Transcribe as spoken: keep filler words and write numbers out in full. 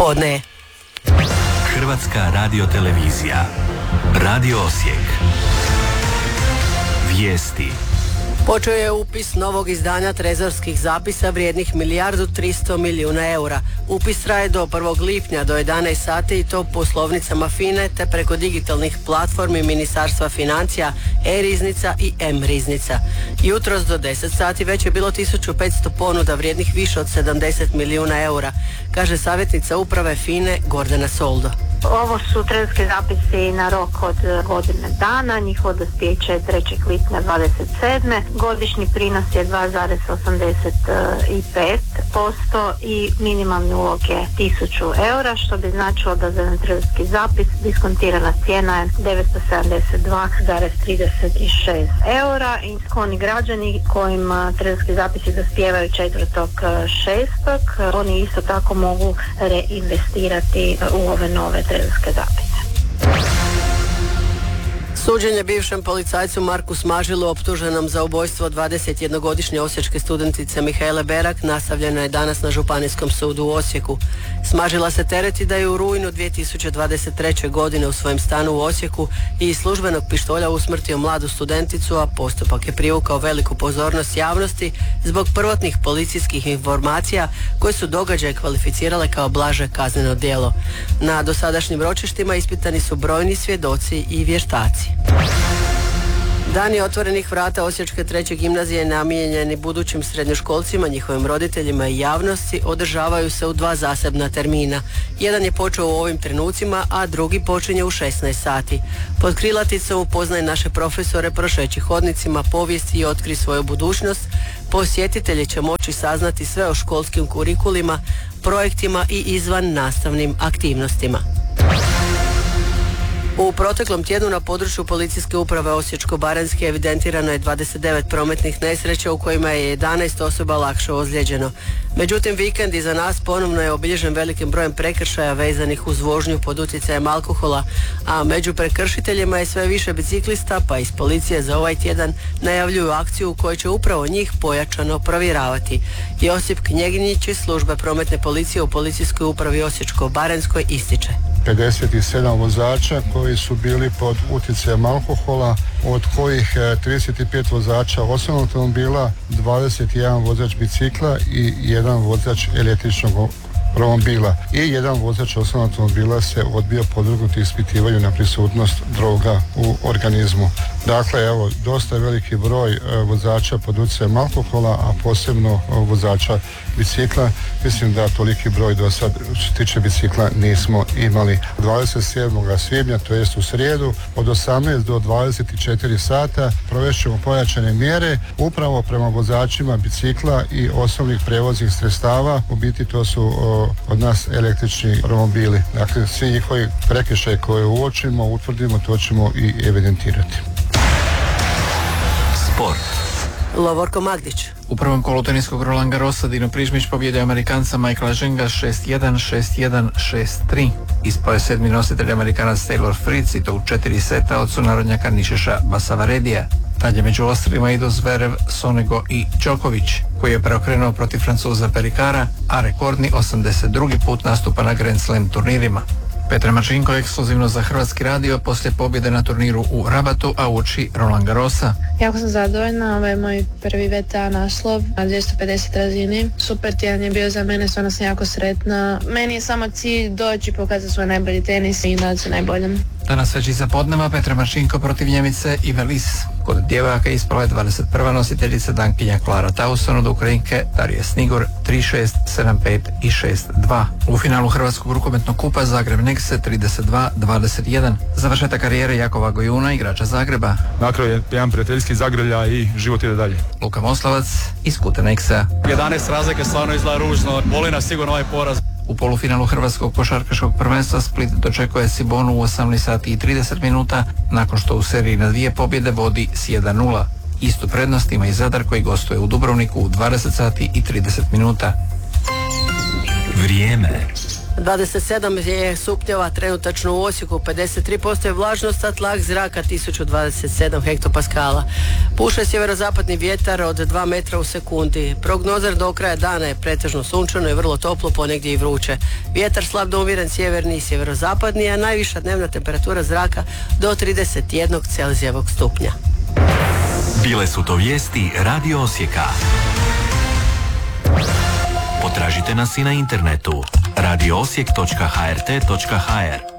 Podne. Hrvatska radiotelevizija. Radio Osijek. Vijesti. Počeo je upis novog izdanja trezorskih zapisa vrijednih milijardu tristo milijuna eura. Upis traje do prvog lipnja do jedanaest sati i to poslovnicama FINA-e te preko digitalnih platformi Ministarstva financija, e-riznica i M-riznica. Jutros do deset sati već je bilo tisuću petsto ponuda vrijednih više od sedamdeset milijuna eura, kaže savjetnica uprave FINA-e Gordana Soldo. Ovo su trezorski zapisi na rok od godine dana, njihovo dospijeće je trećeg lipnja dvadeset sedme Godišnji prinos je dva zarez osamdeset pet posto i minimalni ulog je tisuću eura, što bi značilo da za jedan trezorski zapis diskontirana cijena je devetsto sedamdeset dva zarez trideset šest eura i skloni građani kojima trezorski zapisi dospijevaju četvrtog šestog oni isto tako mogu reinvestirati u ove nove trezorske zapise. Suđenje bivšem policajcu Marku Smažilu optuženom za ubojstvo dvadesetjednogodišnje osječke studentice Mihajle Berak nastavljeno je danas na Županijskom sudu u Osijeku. Smažila se tereti da je u rujnu dvije tisuće dvadeset treće godine u svojem stanu u Osijeku i iz službenog pištolja usmrtio mladu studenticu, a postupak je privukao veliku pozornost javnosti zbog prvotnih policijskih informacija koje su događaje kvalificirale kao blaže kazneno djelo. Na dosadašnjim ročištima ispitani su brojni svjedoci i vještaci. Dani otvorenih vrata Osječke treće gimnazije namijenjeni budućim srednjoškolcima, njihovim roditeljima i javnosti održavaju se u dva zasebna termina. Jedan je počeo u ovim trenucima, a drugi počinje u šesnaest sati. Pod krilaticom upoznaj naše profesore, prošeći hodnicima povijesti i otkri svoju budućnost. Posjetitelji će moći saznati sve o školskim kurikulima, projektima i izvan nastavnim aktivnostima. U proteklom tjednu na području policijske uprave Osječko-baranjske evidentirano je dvadeset devet prometnih nesreća u kojima je jedanaest osoba lakše ozlijeđeno. Međutim, vikend iza nas ponovno je obilježen velikim brojem prekršaja vezanih uz vožnju pod utjecajem alkohola, a među prekršiteljima je sve više biciklista, pa iz policije za ovaj tjedan najavljuju akciju u kojoj će upravo njih pojačano provjeravati. Josip Knjeginjić iz službe prometne policije u policijskoj upravi Osječko-baranjskoj ističe. pedeset sedam vozača koji su bili pod utjecajem alkohola, od kojih trideset pet vozača osobnog automobila, dvadeset jedan vozač bicikla i jedan vozač električnog romobila i jedan vozač osobnog automobila se odbio podvrgnuti ispitivanju na prisutnost droga u organizmu. Dakle, evo, dosta veliki broj e, vozača pod utjecajem alkohola, a posebno e, vozača bicikla. Mislim da toliki broj do sad, što se tiče bicikla, nismo imali. dvadeset sedmog svibnja, to jest u srijedu, od osamnaest do dvadeset četiri sata provešćemo pojačane mjere upravo prema vozačima bicikla i osobnih prevoznih sredstava. U biti to su o, od nas električni romobili. Dakle, svi njihovi prekršaji koje uočimo, utvrdimo, to ćemo i evidentirati. Sport. Lovorko Magdić. U prvom kolu teniskog Roland Garrosa Dino Prižmić pobjedio Amerikanca Michaela Ženga šest jedan, šest jedan, šest tri. Ispao je sedmi nositelj Amerikanac Taylor Fritz i to u četiri seta od sunarodnjaka Nišeša Basavaredija. Dalje među ostrima idu Zverev, Sonego i Đoković, koji je preokrenuo protiv Francuza Perikara, a rekordni osamdeset drugi put nastupa na Grand Slam turnirima. Petra Marčinko ekskluzivno za Hrvatski radio poslije pobjede na turniru u Rabatu, a uoči Roland Garrosa. Jako sam zadovoljna, ovo je moj prvi V T A naslov na dvjesto pedeset razini. Super tjedan je bio za mene, stvarno sam jako sretna. Meni je samo cilj doći, pokazati svoj najbolji tenis i nadati se najboljem. Danas već iza podneva Petra Marčinko protiv Njemice Ive Lis. Kod djevojaka ispala je dvadeset prva nositeljica dankinja Klara Tauson od Ukrajinke Darije Snigor tri šest, sedam pet i šest dva. U finalu Hrvatskog rukometnog kupa Zagreb Nexe trideset dva dvadeset jedan. Završetak karijere Jakova Gojuna, igrača Zagreba. Na kraju je jedan prijateljski Zagrlja i život ide dalje. Luka Moslavac iz Kuta Nexa. jedanaest razlike stvarno izgleda ružno, boli nas sigurno ovaj poraz. U polufinalu Hrvatskog košarkaškog prvenstva Split dočekuje Cibonu u osamnaest sati i trideset minuta nakon što u seriji na dvije pobjede vodi s jedan nula. Istu prednost ima i Zadar koji gostuje u Dubrovniku u dvadeset sati i trideset minuta. Vrijeme. dvadeset sedam je stupnjeva trenutačno u Osijeku, pedeset tri posto je vlažnost, a tlak zraka tisuću dvadeset sedam hektopaskala. Puše sjeverozapadni vjetar od dva metra u sekundi. Prognozer do kraja dana je pretežno sunčano i vrlo toplo, ponegdje i vruće. Vjetar slab do umjeren sjeverni i sjeverozapadni, a najviša dnevna temperatura zraka do trideset jedan Celzijevog stupnja. Bile su to vijesti Radio Osijeka. Potražite nas i na internetu radio osijek točka h r t točka h r.